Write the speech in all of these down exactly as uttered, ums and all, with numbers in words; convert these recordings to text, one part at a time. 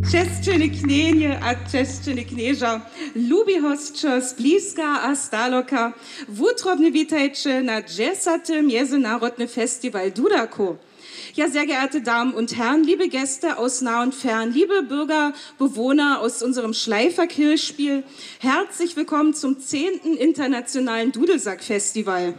Češćene knjenje, a češćene knježa, lubi hostče z bliska a staloka, wutrobne witajcie na dziesiątym Międzynarodny Festival Dudako. Ja, sehr geehrte Damen und Herren, liebe Gäste aus nah und fern, liebe Bürger, Bewohner aus unserem Schleifer-Kirchspiel, herzlich willkommen zum zehnten Internationalen Dudelsack-Festival.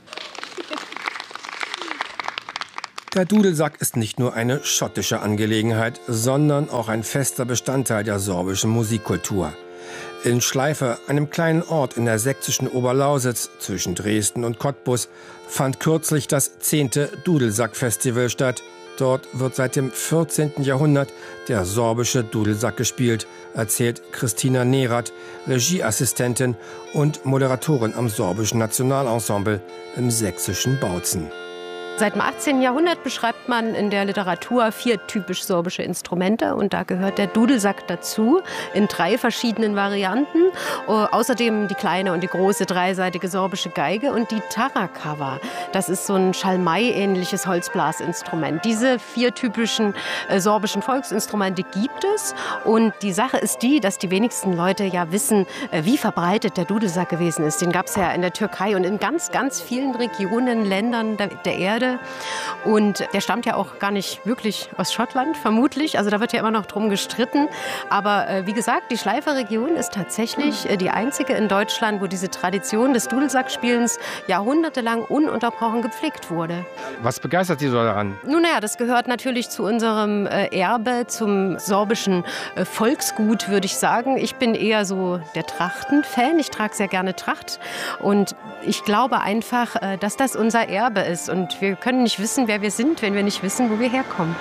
Der Dudelsack ist nicht nur eine schottische Angelegenheit, sondern auch ein fester Bestandteil der sorbischen Musikkultur. In Schleife, einem kleinen Ort in der sächsischen Oberlausitz zwischen Dresden und Cottbus, fand kürzlich das zehnte Dudelsack-Festival statt. Dort wird seit dem vierzehnten Jahrhundert der sorbische Dudelsack gespielt, erzählt Christina Nerath, Regieassistentin und Moderatorin am sorbischen Nationalensemble im sächsischen Bautzen. Seit dem achtzehnten Jahrhundert beschreibt man in der Literatur vier typisch sorbische Instrumente und da gehört der Dudelsack dazu in drei verschiedenen Varianten. Uh, außerdem die kleine und die große dreiseitige sorbische Geige und die Tarakawa. Das ist so ein Schalmei-ähnliches Holzblasinstrument. Diese vier typischen äh, sorbischen Volksinstrumente gibt es und die Sache ist die, dass die wenigsten Leute ja wissen, äh, wie verbreitet der Dudelsack gewesen ist. Den gab es ja in der Türkei und in ganz, ganz vielen Regionen, Ländern der, der Erde. Und der stammt ja auch gar nicht wirklich aus Schottland, vermutlich. Also da wird ja immer noch drum gestritten. Aber äh, wie gesagt, die Schleifer Region ist tatsächlich äh, die einzige in Deutschland, wo diese Tradition des Dudelsackspielens jahrhundertelang ununterbrochen gepflegt wurde. Was begeistert Sie so daran? Nun naja, das gehört natürlich zu unserem äh, Erbe, zum sorbischen äh, Volksgut, würde ich sagen. Ich bin eher so der Trachten-Fan. Ich trage sehr gerne Tracht. Und ich glaube einfach, äh, dass das unser Erbe ist. Und wir Wir können nicht wissen, wer wir sind, wenn wir nicht wissen, wo wir herkommen.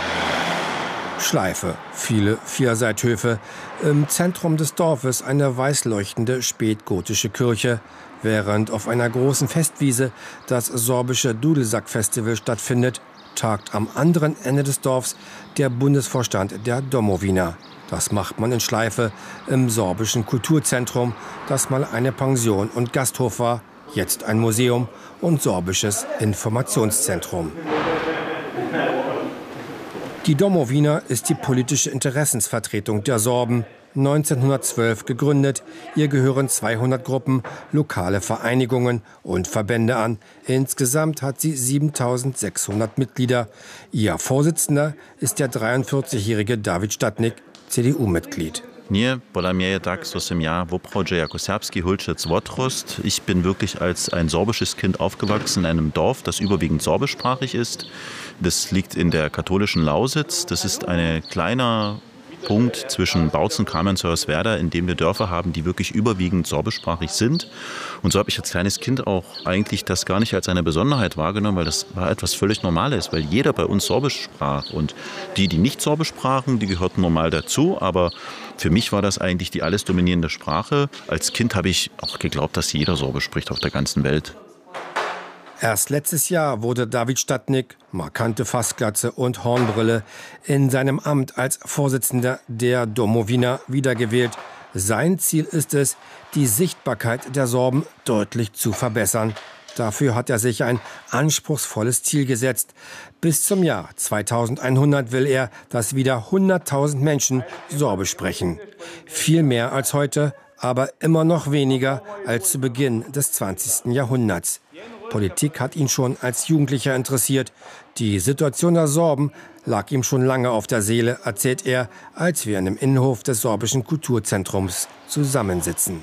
Schleife, viele Vierseithöfe. Im Zentrum des Dorfes eine weißleuchtende spätgotische Kirche, während auf einer großen Festwiese das sorbische Dudelsack-Festival stattfindet, tagt am anderen Ende des Dorfs der Bundesvorstand der Domowina. Das macht man in Schleife im sorbischen Kulturzentrum, das mal eine Pension und Gasthof war, jetzt ein Museum und sorbisches Informationszentrum. Die Domowina ist die politische Interessensvertretung der Sorben. neunzehnhundertzwölf gegründet. Ihr gehören zweihundert Gruppen, lokale Vereinigungen und Verbände an. Insgesamt hat sie siebentausendsechshundert Mitglieder. Ihr Vorsitzender ist der dreiundvierzigjährige David Stadnik, C D U-Mitglied. Nie, podľa mňa je tak, so som ja v obchode ako serbský hulčec Votrost. Ich bin wirklich als ein sorbisches Kind aufgewachsen in einem Dorf, das überwiegend sorbischsprachig ist. Das liegt in der katholischen Lausitz. Das ist ein kleiner Punkt zwischen Bautzen, Kamenz und Hoyerswerda, in dem wir Dörfer haben, die wirklich überwiegend sorbischsprachig sind. Und so habe ich als kleines Kind auch eigentlich das gar nicht als eine Besonderheit wahrgenommen, weil das war etwas völlig Normales, weil jeder bei uns Sorbisch sprach. Und die, die nicht Sorbisch sprachen, die gehörten normal dazu, aber für mich war das eigentlich die alles dominierende Sprache. Als Kind habe ich auch geglaubt, dass jeder Sorbisch spricht auf der ganzen Welt. Erst letztes Jahr wurde David Stadnik, markante Fassglatze und Hornbrille, in seinem Amt als Vorsitzender der Domowina wiedergewählt. Sein Ziel ist es, die Sichtbarkeit der Sorben deutlich zu verbessern. Dafür hat er sich ein anspruchsvolles Ziel gesetzt. Bis zum Jahr zweitausendeinhundert will er, dass wieder hunderttausend Menschen Sorbisch sprechen. Viel mehr als heute, aber immer noch weniger als zu Beginn des zwanzigsten Jahrhunderts. Politik hat ihn schon als Jugendlicher interessiert. Die Situation der Sorben lag ihm schon lange auf der Seele, erzählt er, als wir in dem Innenhof des sorbischen Kulturzentrums zusammensitzen.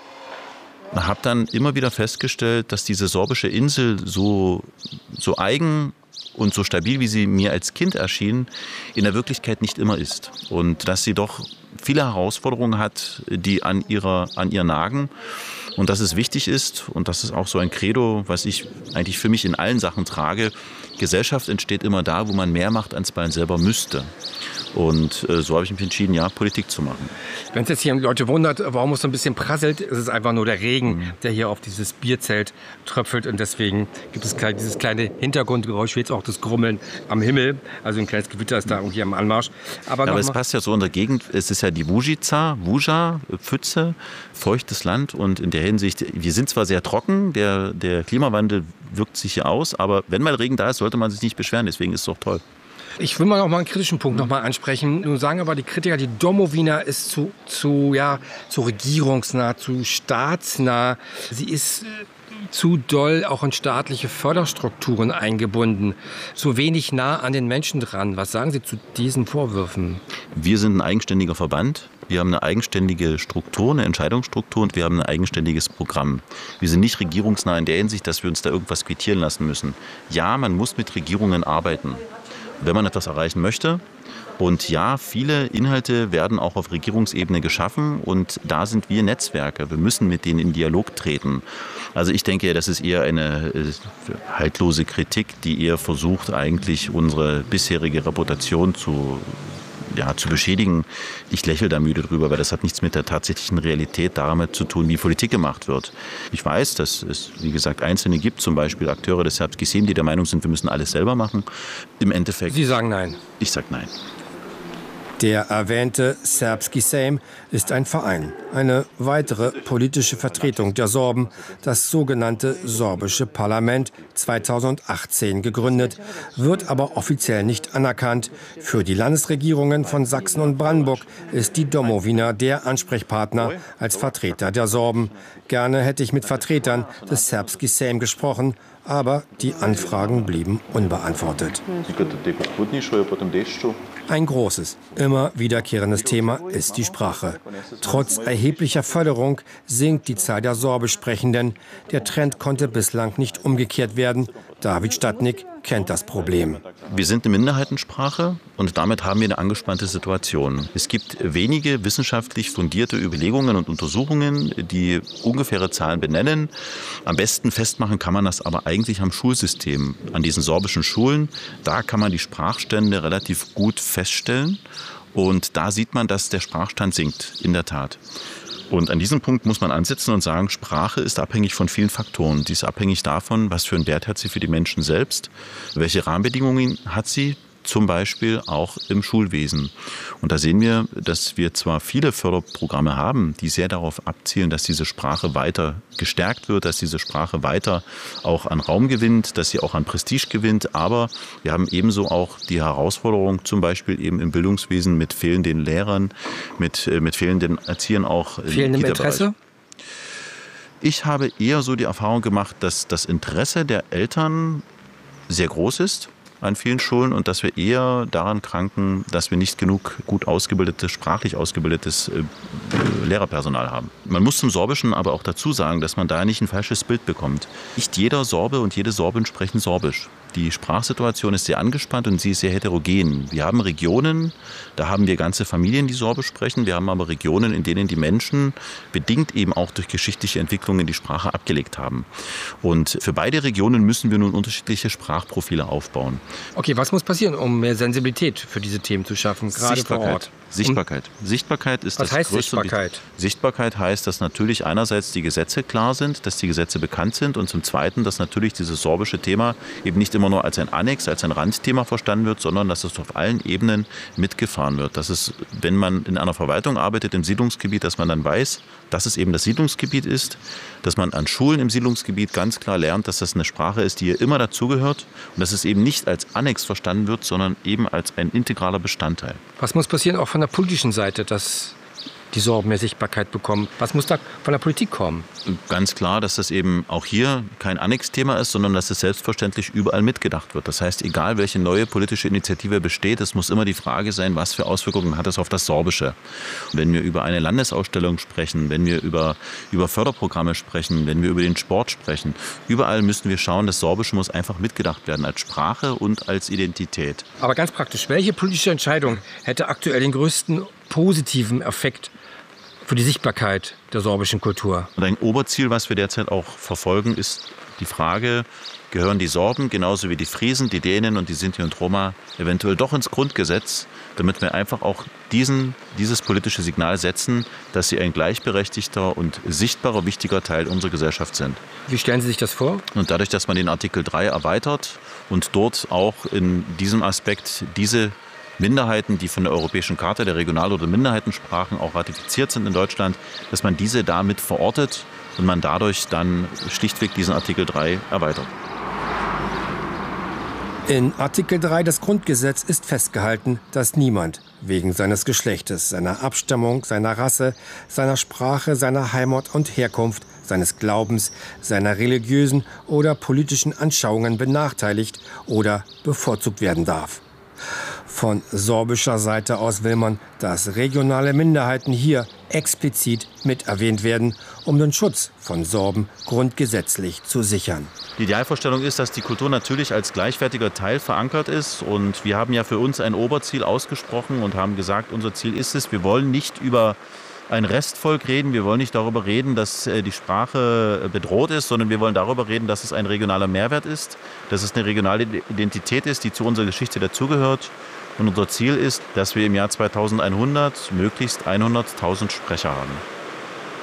Ich habe dann immer wieder festgestellt, dass diese sorbische Insel so, so eigen und so stabil, wie sie mir als Kind erschien, in der Wirklichkeit nicht immer ist. Und dass sie doch viele Herausforderungen hat, die an, ihrer, an ihr nagen. Und dass es wichtig ist, und das ist auch so ein Credo, was ich eigentlich für mich in allen Sachen trage, Gesellschaft entsteht immer da, wo man mehr macht, als man selber müsste. Und äh, so habe ich mich entschieden, ja, Politik zu machen. Wenn es jetzt hier Leute wundert, warum es so ein bisschen prasselt, ist es einfach nur der Regen, mhm. der hier auf dieses Bierzelt tröpfelt. Und deswegen gibt es dieses kleine Hintergrundgeräusch, wie jetzt auch das Grummeln am Himmel. Also ein kleines Gewitter ist da irgendwie am Anmarsch. Aber, ja, aber es passt ja so in der Gegend, es ist ja die Vujica, Vuja, Pfütze, feuchtes Land. Und in der Hinsicht, wir sind zwar sehr trocken, der, der Klimawandel wirkt sich hier aus, aber wenn mal Regen da ist, sollte man sich nicht beschweren. Deswegen ist es doch toll. Ich will mal noch mal einen kritischen Punkt noch mal ansprechen. Nun sagen aber die Kritiker, die Domowina ist zu, zu, ja, zu regierungsnah, zu staatsnah. Sie ist zu doll auch in staatliche Förderstrukturen eingebunden, zu wenig nah an den Menschen dran. Was sagen Sie zu diesen Vorwürfen? Wir sind ein eigenständiger Verband. Wir haben eine eigenständige Struktur, eine Entscheidungsstruktur und wir haben ein eigenständiges Programm. Wir sind nicht regierungsnah in der Hinsicht, dass wir uns da irgendwas quittieren lassen müssen. Ja, man muss mit Regierungen arbeiten, wenn man etwas erreichen möchte. Und ja, viele Inhalte werden auch auf Regierungsebene geschaffen und da sind wir Netzwerke. Wir müssen mit denen in Dialog treten. Also ich denke, das ist eher eine äh, haltlose Kritik, die eher versucht, eigentlich unsere bisherige Reputation zu, ja, zu beschädigen. Ich lächle da müde drüber, weil das hat nichts mit der tatsächlichen Realität damit zu tun, wie Politik gemacht wird. Ich weiß, dass es, wie gesagt, Einzelne gibt, zum Beispiel Akteure des Serbski Sejm, die der Meinung sind, wir müssen alles selber machen. Im Endeffekt... Sie sagen nein. Ich sage nein. Der erwähnte Serbski Sejm ist ein Verein, eine weitere politische Vertretung der Sorben, das sogenannte sorbische Parlament, zweitausendachtzehn gegründet, wird aber offiziell nicht anerkannt. Für die Landesregierungen von Sachsen und Brandenburg ist die Domowina der Ansprechpartner als Vertreter der Sorben. Gerne hätte ich mit Vertretern des Serbski Sejm gesprochen, aber die Anfragen blieben unbeantwortet. Ein großes, immer wiederkehrendes Thema ist die Sprache. Trotz erheblicher Förderung sinkt die Zahl der Sorbischsprechenden. Der Trend konnte bislang nicht umgekehrt werden. David Stadnik kennt das Problem. Wir sind eine Minderheitensprache und damit haben wir eine angespannte Situation. Es gibt wenige wissenschaftlich fundierte Überlegungen und Untersuchungen, die ungefähre Zahlen benennen. Am besten festmachen kann man das aber eigentlich am Schulsystem, an diesen sorbischen Schulen. Da kann man die Sprachstände relativ gut feststellen und da sieht man, dass der Sprachstand sinkt, in der Tat. Und an diesem Punkt muss man ansetzen und sagen, Sprache ist abhängig von vielen Faktoren. Die ist abhängig davon, was für einen Wert hat sie für die Menschen selbst, welche Rahmenbedingungen hat sie, zum Beispiel auch im Schulwesen. Und da sehen wir, dass wir zwar viele Förderprogramme haben, die sehr darauf abzielen, dass diese Sprache weiter gestärkt wird, dass diese Sprache weiter auch an Raum gewinnt, dass sie auch an Prestige gewinnt. Aber wir haben ebenso auch die Herausforderung, zum Beispiel eben im Bildungswesen mit fehlenden Lehrern, mit, mit fehlenden Erziehern auch im Fehlendem Interesse? Ich habe eher so die Erfahrung gemacht, dass das Interesse der Eltern sehr groß ist an vielen Schulen und dass wir eher daran kranken, dass wir nicht genug gut ausgebildetes, sprachlich ausgebildetes äh, Lehrerpersonal haben. Man muss zum Sorbischen aber auch dazu sagen, dass man da nicht ein falsches Bild bekommt. Nicht jeder Sorbe und jede Sorbin sprechen Sorbisch. Die Sprachsituation ist sehr angespannt und sie ist sehr heterogen. Wir haben Regionen, da haben wir ganze Familien, die Sorbisch sprechen. Wir haben aber Regionen, in denen die Menschen bedingt eben auch durch geschichtliche Entwicklungen die Sprache abgelegt haben. Und für beide Regionen müssen wir nun unterschiedliche Sprachprofile aufbauen. Okay, was muss passieren, um mehr Sensibilität für diese Themen zu schaffen, gerade vor Ort? Sichtbarkeit. Sichtbarkeit ist Was das heißt größte. Sichtbarkeit? Sichtbarkeit heißt, dass natürlich einerseits die Gesetze klar sind, dass die Gesetze bekannt sind und zum Zweiten, dass natürlich dieses sorbische Thema eben nicht immer nur als ein Annex, als ein Randthema verstanden wird, sondern dass es auf allen Ebenen mitgefahren wird. Dass es, wenn man in einer Verwaltung arbeitet, im Siedlungsgebiet, dass man dann weiß, dass es eben das Siedlungsgebiet ist, dass man an Schulen im Siedlungsgebiet ganz klar lernt, dass das eine Sprache ist, die hier immer dazugehört und dass es eben nicht als Annex verstanden wird, sondern eben als ein integraler Bestandteil. Was muss passieren, auch von der politischen Seite, dass die Sorben mehr Sichtbarkeit bekommen? Was muss da von der Politik kommen? Ganz klar, dass das eben auch hier kein Annex-Thema ist, sondern dass es selbstverständlich überall mitgedacht wird. Das heißt, egal welche neue politische Initiative besteht, es muss immer die Frage sein, was für Auswirkungen hat es auf das Sorbische. Wenn wir über eine Landesausstellung sprechen, wenn wir über, über Förderprogramme sprechen, wenn wir über den Sport sprechen, überall müssen wir schauen, das Sorbische muss einfach mitgedacht werden als Sprache und als Identität. Aber ganz praktisch, welche politische Entscheidung hätte aktuell den größten positiven Effekt für die Sichtbarkeit der sorbischen Kultur? Und ein Oberziel, was wir derzeit auch verfolgen, ist die Frage, gehören die Sorben genauso wie die Friesen, die Dänen und die Sinti und Roma eventuell doch ins Grundgesetz, damit wir einfach auch diesen, dieses politische Signal setzen, dass sie ein gleichberechtigter und sichtbarer, wichtiger Teil unserer Gesellschaft sind. Wie stellen Sie sich das vor? Und dadurch, dass man den Artikel drei erweitert und dort auch in diesem Aspekt diese Minderheiten, die von der Europäischen Charta der Regional- oder Minderheitensprachen auch ratifiziert sind in Deutschland, dass man diese damit verortet und man dadurch dann schlichtweg diesen Artikel drei erweitert. In Artikel drei des Grundgesetzes ist festgehalten, dass niemand wegen seines Geschlechtes, seiner Abstammung, seiner Rasse, seiner Sprache, seiner Heimat und Herkunft, seines Glaubens, seiner religiösen oder politischen Anschauungen benachteiligt oder bevorzugt werden darf. Von sorbischer Seite aus will man, dass regionale Minderheiten hier explizit mit erwähnt werden, um den Schutz von Sorben grundgesetzlich zu sichern. Die Idealvorstellung ist, dass die Kultur natürlich als gleichwertiger Teil verankert ist. Und wir haben ja für uns ein Oberziel ausgesprochen und haben gesagt, unser Ziel ist es, wir wollen nicht über ein Restvolk reden, wir wollen nicht darüber reden, dass die Sprache bedroht ist, sondern wir wollen darüber reden, dass es ein regionaler Mehrwert ist, dass es eine regionale Identität ist, die zu unserer Geschichte dazugehört. Und unser Ziel ist, dass wir im Jahr zweitausendeinhundert möglichst hunderttausend Sprecher haben.